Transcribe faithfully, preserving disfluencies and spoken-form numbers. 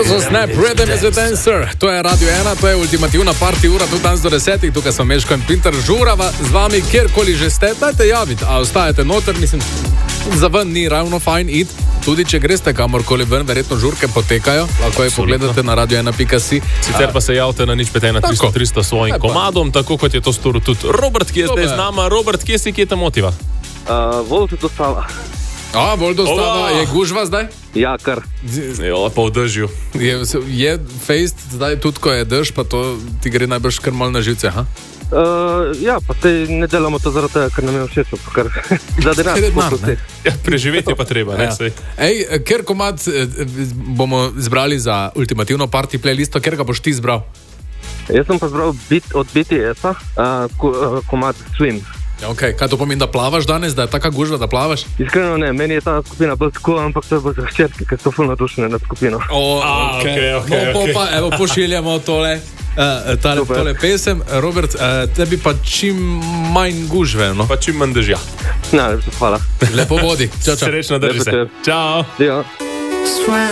To so Snap, Rhythm is a Dancer. To je Radio ena, to je ultimativna party ura, tudi danes do desetih. Tukaj smo Meško in Pinter, žurava z vami, kjerkoli že ste. Dajte javiti, a ostajate noter, mislim, za ven ni ravno fajn id. Tudi če greste kamorkoli ven, verjetno žurke potekajo, lahko je pogledate na radio ena pika si. Sicer pa se javite na nič pet ena tristo tristo svojim komadom, tako kot je to storil tudi Robert, ki je zdaj z nama. Robert, kje si, kje te motiva? Uh, Volto dostava. A, bolj dostava, je gužva zdaj? Ja, kar. Jo, pa v dežju. Je, je fejst, zdaj tudi ko je dež, pa to ti gre najbrž kar mal na živce, ha? Uh, ja, pa te ne delamo to zaradi tega, ker nam je všeč, ker za denar. Ja, preživeti je pa treba, ne? Ja. Ej, ker komad bomo zbrali za ultimativno party playlisto, ker ga boš ti zbral? Jaz sem pa zbral bit, od B T S-a, uh, ko, uh, komad Swim. Ja, okay. Kaj to pomeni, da plavaš danes, da je taka gužva, da plavaš? Iskreno ne, meni je ta skupina bolj tako, ampak to je bolj za hčerke, ker so ful navdušene nad skupino. O, A, ok, ok, no, ok. Pa, evo, pošiljamo tole, uh, tale, tole pesem. Robert, uh, tebi pa čim manj gužve, no? Pa čim manj dežja. Najlepša hvala. Lepo vodi. Čau, čau. Srečno drži se. Čau. Ja.